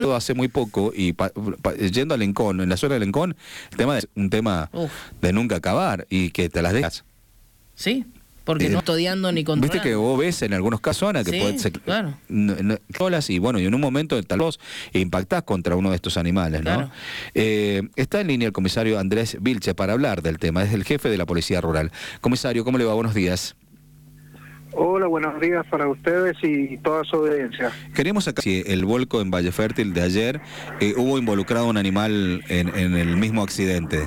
hace muy poco y yendo a Lencón, en la zona de Lencón, el tema es un tema de nunca acabar y que te las dejas. Sí, porque no custodiando ni controlando. Viste que vos ves en algunos casos zonas que pueden ser claro. solas y bueno, y en un momento tal vez impactás contra uno de estos animales, ¿no? Claro. Está en línea el comisario Andrés Vilche para hablar del tema, es el jefe de la Policía Rural. Comisario, ¿cómo le va? Buenos días. Hola, buenos días para ustedes y toda su audiencia. Queremos saber si el vuelco en Valle Fértil de ayer hubo involucrado un animal en el mismo accidente.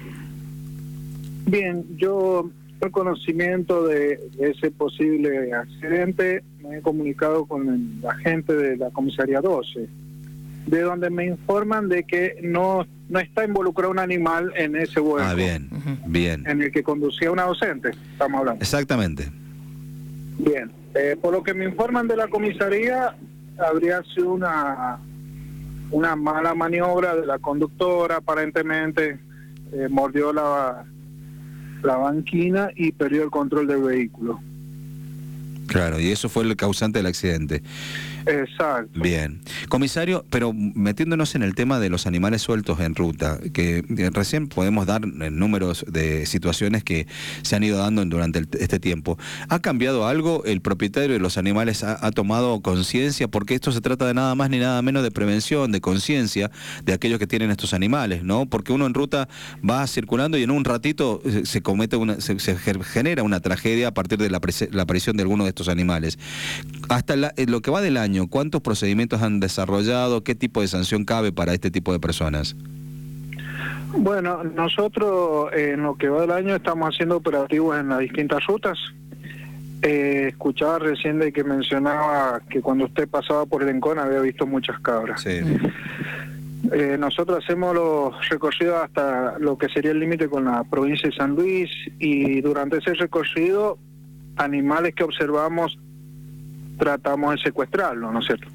Bien, yo por conocimiento de ese posible accidente me he comunicado con el agente de la comisaría 12, de donde me informan de que no está involucrado un animal en ese vuelco. Ah, bien, bien. En el que conducía una docente, estamos hablando. Exactamente. Bien, por lo que me informan de la comisaría, habría sido una mala maniobra de la conductora, aparentemente mordió la banquina y perdió el control del vehículo. Claro, y eso fue el causante del accidente. Exacto. Bien. Comisario, pero metiéndonos en el tema de los animales sueltos en ruta, que recién podemos dar números de situaciones que se han ido dando durante este tiempo. ¿Ha cambiado algo? ¿El propietario de los animales ha tomado conciencia? Porque esto se trata de nada más ni nada menos de prevención, de conciencia de aquellos que tienen estos animales, ¿no? Porque uno en ruta va circulando y en un ratito se genera una tragedia a partir de la aparición de alguno de estos animales. Hasta lo que va del año, ¿cuántos procedimientos han desarrollado? ¿Qué tipo de sanción cabe para este tipo de personas? Bueno, nosotros en lo que va del año estamos haciendo operativos en las distintas rutas. Escuchaba recién de que mencionaba que cuando usted pasaba por Lencón había visto muchas cabras. Sí. Nosotros hacemos los recorridos hasta lo que sería el límite con la provincia de San Luis y durante ese recorrido animales que observamos tratamos de secuestrarlos, ¿no es cierto?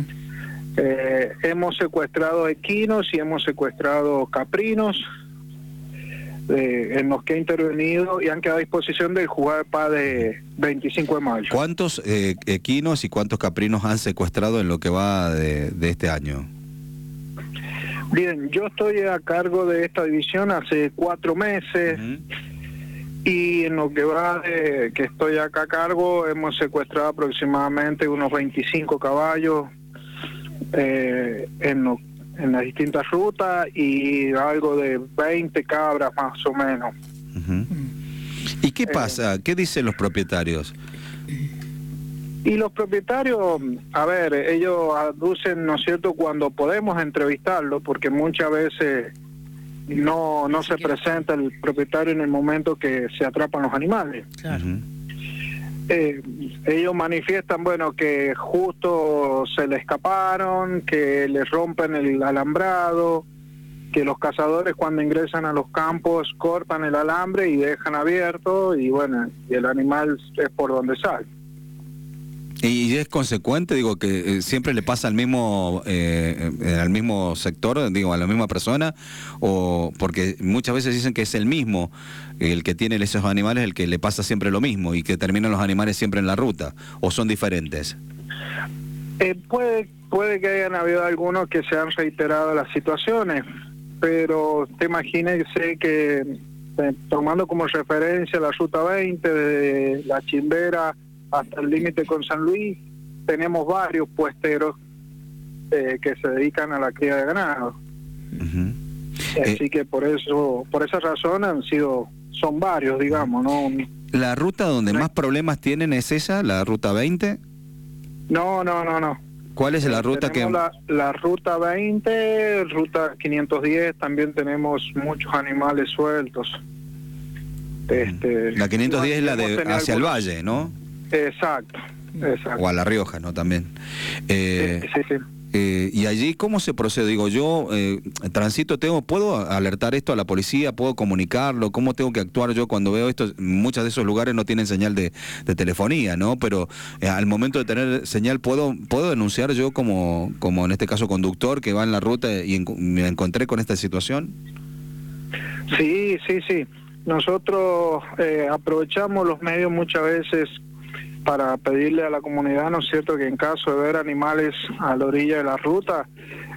Hemos secuestrado equinos y hemos secuestrado caprinos en los que he intervenido y han quedado a disposición del juzgado de paz de 25 de mayo. ¿Cuántos equinos y cuántos caprinos han secuestrado en lo que va de este año? Bien, yo estoy a cargo de esta división hace 4 meses. Y en lo que va de que estoy acá a cargo, hemos secuestrado aproximadamente unos 25 caballos en las distintas rutas y algo de 20 cabras más o menos. ¿Y qué pasa? ¿Qué dicen los propietarios? Y los propietarios, a ver, ellos aducen, ¿no es cierto?, cuando podemos entrevistarlos, porque muchas veces no se presenta el propietario en el momento que se atrapan los animales. Claro. Ellos manifiestan, bueno, que justo se le escaparon, que les rompen el alambrado, que los cazadores cuando ingresan a los campos cortan el alambre y dejan abierto y bueno, y el animal es por donde sale. ¿Y es consecuente, digo, que siempre le pasa al mismo sector, digo, a la misma persona? O porque muchas veces dicen que es el mismo, el que tiene esos animales, el que le pasa siempre lo mismo y que terminan los animales siempre en la ruta, ¿o son diferentes? Puede que hayan habido algunos que se han reiterado las situaciones, pero te imagínese que tomando como referencia la ruta 20 de La Chimbera hasta el límite con San Luis, tenemos varios puesteros que se dedican a la cría de ganado. Así que por esa razón son varios, digamos, ¿no? ¿La ruta donde más problemas tienen es esa, la ruta 20? No. ¿Cuál es la ruta que...? La ruta 20, ruta 510, también tenemos muchos animales sueltos. La 510 es la de hacia el valle, ¿no? Exacto. O a La Rioja, ¿no? También. Sí. Y allí, ¿cómo se procede? Digo, yo transito, ¿puedo alertar esto a la policía? ¿Puedo comunicarlo? ¿Cómo tengo que actuar yo cuando veo esto? Muchos de esos lugares no tienen señal de telefonía, ¿no? Pero al momento de tener señal, ¿puedo denunciar yo como en este caso conductor que va en la ruta y me encontré con esta situación? Sí. Nosotros aprovechamos los medios muchas veces para pedirle a la comunidad, ¿no es cierto?, que en caso de ver animales a la orilla de la ruta,